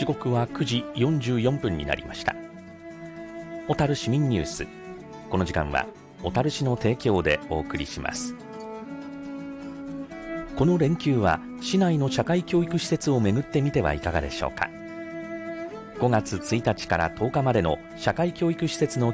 時刻は9時44分になりました。小樽市民ニュース、この時間は小樽市の提供でお送りします。この連休は市内の社会教育施設を巡ってみてはいかがでしょうか。5月1日から10日までの社会教育施設の